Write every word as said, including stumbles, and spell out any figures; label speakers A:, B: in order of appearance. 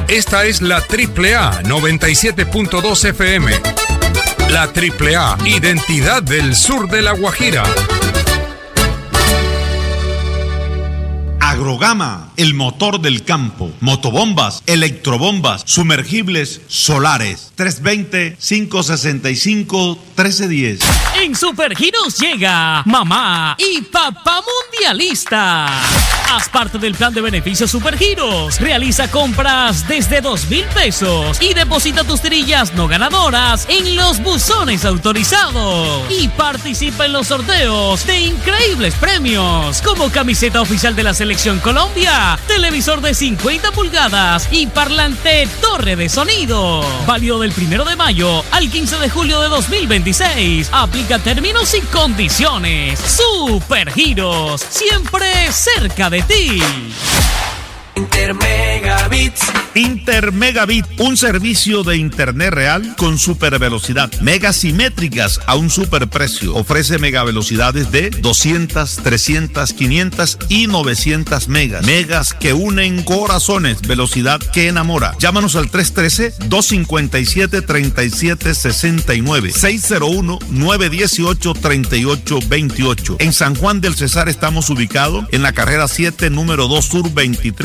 A: Esta es la Triple A noventa y siete punto dos F M. La Triple A, identidad del sur de La Guajira.
B: Agrogama, el motor del campo. Motobombas, electrobombas, sumergibles, solares. tres dos cero, cinco seis cinco, uno tres uno cero.
C: En Supergiros llega Mamá y Papá Mundialista. Haz parte del plan de beneficios Supergiros. Realiza compras desde dos mil pesos y deposita tus tirillas no ganadoras en los buzones autorizados. Y participa en los sorteos de increíbles premios, como camiseta oficial de la Selección Colombia, televisor de cincuenta pulgadas y parlante torre de sonido. Válido del primero de mayo al quince de julio de dos mil veintiséis. Aplica términos y condiciones. Supergiros, siempre cerca de ti.
D: Intermegabits.
E: Intermegabit, un servicio de internet real con super velocidad, megas simétricas a un super precio. Ofrece megavelocidades de doscientas, trescientas, quinientas y novecientas megas. Megas que unen corazones, velocidad que enamora. Llámanos al tres uno tres, dos cinco siete, tres siete seis nueve, seis cero uno, nueve uno ocho, tres ocho dos ocho. En San Juan del Cesar estamos ubicados en la carrera siete, número dos sur veintitrés